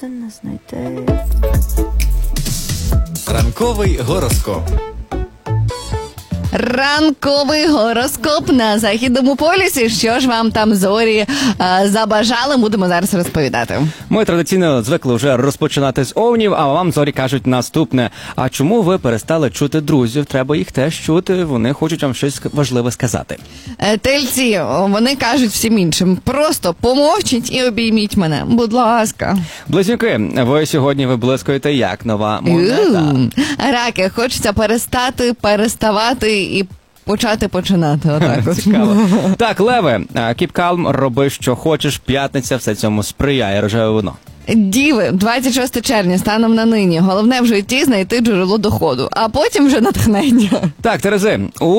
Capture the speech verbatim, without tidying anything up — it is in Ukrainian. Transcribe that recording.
можете нас знайти. Ранковий гороскоп. Ранковий гороскоп на Західному полюсі. Що ж вам там зорі а, забажали, будемо зараз розповідати. Ми традиційно звикли вже розпочинати з овнів, а вам зорі кажуть наступне. А чому ви перестали чути друзів? Треба їх теж чути, вони хочуть вам щось важливе сказати. Е, Тельці, вони кажуть всім іншим, просто помовчіть і обійміть мене, будь ласка. Близнюки, ви сьогодні виблискуєте як нова монета. Ю. Раки, хочеться перестати, переставати і почати починати. Отак от. Цікаво. Так, леви, keep calm, роби, що хочеш, п'ятниця все цьому сприяє, рожеве вино. Діви, двадцять шостого червня, станом на нині. Головне в житті знайти джерело доходу, а потім вже натхнення. Так, Терези, у